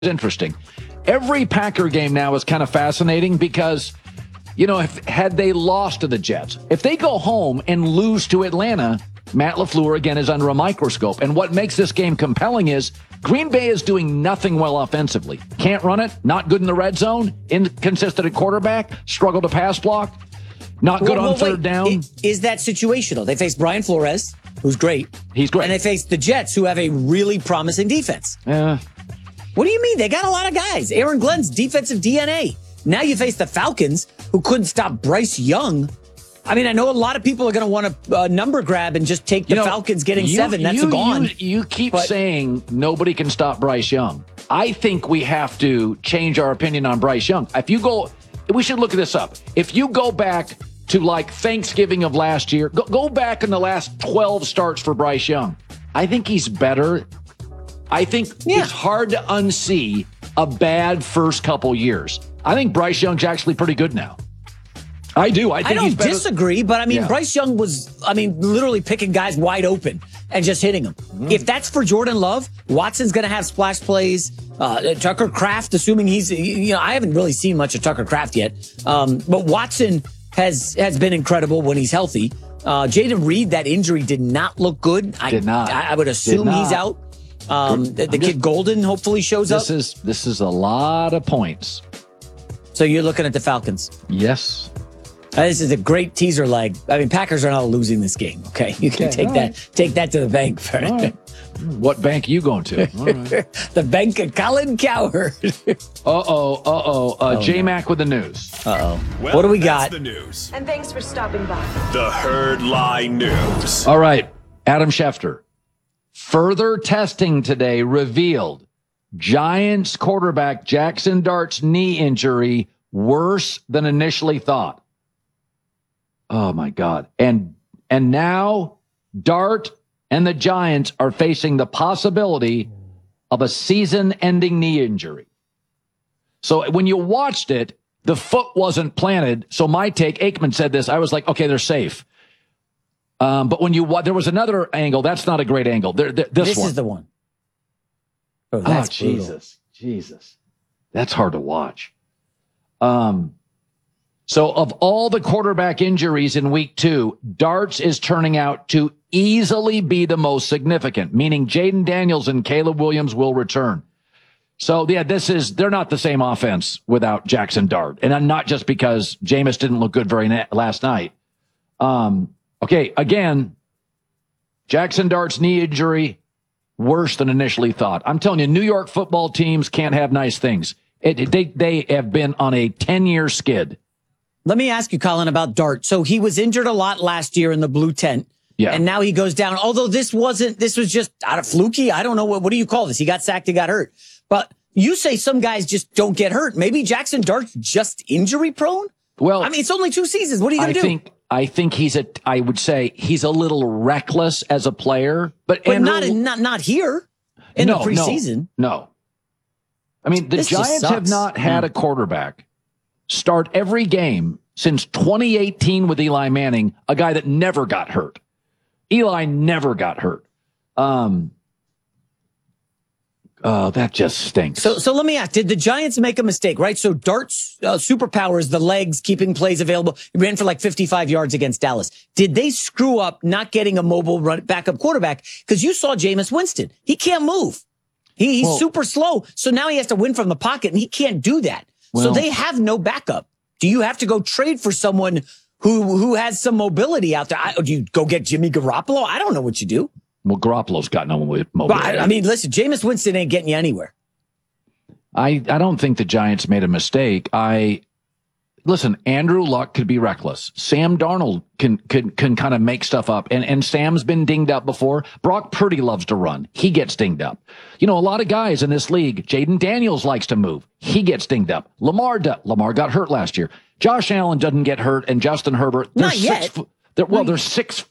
interesting. Every Packer game now is kind of fascinating because, had they lost to the Jets, if they go home and lose to Atlanta, Matt LaFleur again is under a microscope. And what makes this game compelling is Green Bay is doing nothing well offensively. Can't run it, not good in the red zone, inconsistent at quarterback, struggle to pass block, not good on third down. Is that situational? They face Brian Flores, who's great. He's great. And they face the Jets, who have a really promising defense. Yeah. What do you mean? They got a lot of guys. Aaron Glenn's defensive DNA. Now you face the Falcons, who couldn't stop Bryce Young. I mean, I know a lot of people are going to want a number grab and just take the Falcons getting 7. That's gone. You keep saying nobody can stop Bryce Young. I think we have to change our opinion on Bryce Young. We should look this up. If you go back to like Thanksgiving of last year, go back in the last 12 starts for Bryce Young. I think he's better. I think it's hard to unsee a bad first couple years. I think Bryce Young's actually pretty good now. I do. I don't disagree, but Bryce Young was, literally picking guys wide open and just hitting them. If that's for Jordan Love, Watson's going to have splash plays. Tucker Kraft, assuming he's, I haven't really seen much of Tucker Kraft yet. But Watson has been incredible when he's healthy. Jaden Reed, that injury did not look good. I would assume he's out. The kid Golden hopefully shows up. This is a lot of points. So you're looking at the Falcons? Yes. This is a great teaser leg. Packers are not losing this game. Okay, you can take that to the bank. Right. What bank are you going to? Right. The bank of Colin Cowherd. J-Mac with the news. Well, what do we got? The news. And thanks for stopping by. The Herd Line News. All right, Adam Schefter. Further testing today revealed Giants quarterback Jackson Dart's knee injury worse than initially thought. Oh, my God. And now Dart and the Giants are facing the possibility of a season-ending knee injury. So when you watched it, the foot wasn't planted. So my take, Aikman said this, I was like, okay, they're safe. But when there was another angle. That's not a great angle. This is the one. Oh, Jesus. That's hard to watch. So of all the quarterback injuries in week 2, Dart's is turning out to easily be the most significant, meaning Jaden Daniels and Caleb Williams will return. So, they're not the same offense without Jackson Dart. And not just because Jameis didn't look good last night. Okay, again, Jackson Dart's knee injury, worse than initially thought. I'm telling you, New York football teams can't have nice things. They have been on a 10-year skid. Let me ask you, Colin, about Dart. So he was injured a lot last year in the blue tent. Yeah. And now he goes down. Although this was just out of fluky. I don't know. What do you call this? He got sacked and got hurt. But you say some guys just don't get hurt. Maybe Jackson Dart's just injury prone? Well, it's only 2 seasons. What are you going to do? I think I would say he's a little reckless as a player, but not here in the preseason. No. The Giants have not had a quarterback start every game since 2018 with Eli Manning, a guy that never got hurt. Eli never got hurt. That just stinks. So let me ask, did the Giants make a mistake, right? So Dart's superpower is the legs, keeping plays available. He ran for like 55 yards against Dallas. Did they screw up not getting a mobile backup quarterback? Because you saw Jameis Winston. He can't move. He's super slow. So now he has to win from the pocket, and he can't do that. So they have no backup. Do you have to go trade for someone who has some mobility out there? Do you go get Jimmy Garoppolo? I don't know what you do. Well, Garoppolo's got no mobility. Listen, Jameis Winston ain't getting you anywhere. I don't think the Giants made a mistake. Listen, Andrew Luck could be reckless. Sam Darnold can kind of make stuff up. And Sam's been dinged up before. Brock Purdy loves to run. He gets dinged up. A lot of guys in this league, Jaden Daniels likes to move. He gets dinged up. Lamar got hurt last year. Josh Allen doesn't get hurt, and Justin Herbert. Not yet. They're 6'6",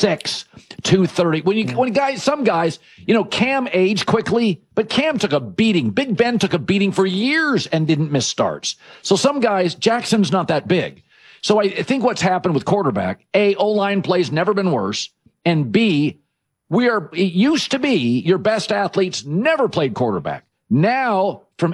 230. Some guys, Cam aged quickly, but Cam took a beating. Big Ben took a beating for years and didn't miss starts. So some guys, Jackson's not that big. So I think what's happened with quarterback, A, O-line play's never been worse, and B, it used to be your best athletes never played quarterback. Now